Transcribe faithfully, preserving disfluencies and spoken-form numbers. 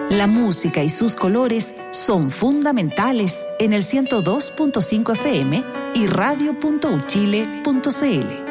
La música y sus colores son fundamentales en el ciento dos punto cinco F M y radio punto uchile punto c l.